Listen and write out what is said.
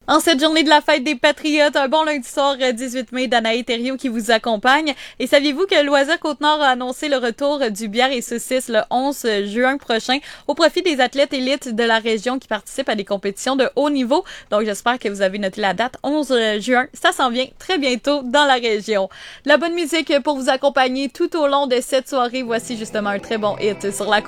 En cette journée de la fête des Patriotes, un bon lundi soir 18 mai, Danae Thériault qui vous accompagne. Et saviez-vous que Loisirs Côte-Nord a annoncé le retour du bière et saucisses le 11 juin prochain au profit des athlètes élites de la région qui participent à des compétitions de haut niveau. Donc j'espère que vous avez noté la date 11 juin. Ça s'en vient très bientôt dans la région. La bonne musique pour vous accompagner tout au long de cette soirée. Voici justement un très bon hit sur la